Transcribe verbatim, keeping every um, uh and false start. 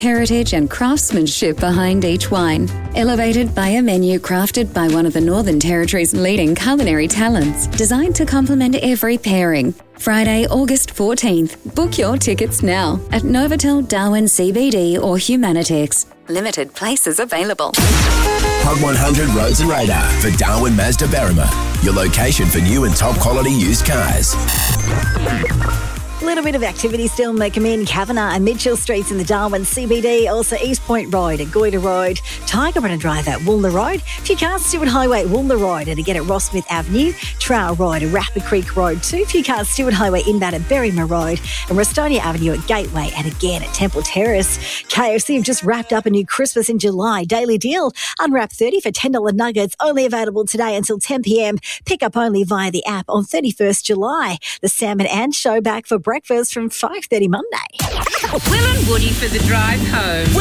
heritage and craftsmanship behind each wine. Elevated by a menu crafted by one of the Northern Territory's leading culinary talents, designed to complement every pairing. Friday, August fourteenth. Book your tickets now at Novotel Darwin C B D or Humanitix. Limited places available. Hub one hundred Roads and Radar for Darwin Mazda Berrima, your location for new and top quality used cars. A little bit of activity still may come in Kavanagh and Mitchell Streets in the Darwin C B D, also East Point Road at Goyder Road, Tiger Runner Drive at Woolner Road, a few cars Stewart Highway at Woolner Road and again at Ross Smith Avenue, Trail Road at Rapid Creek Road too, a few cars Stewart Highway inbound at Berrima Road and Restonia Avenue at Gateway and again at Temple Terrace. K F C have just wrapped up a new Christmas in July daily deal. Unwrap thirty for ten dollars nuggets, only available today until ten p.m. Pick up only via the app on thirty-first July. The Sam and Ann Show back for breakfast from five thirty Monday. Will and Woody for the drive home.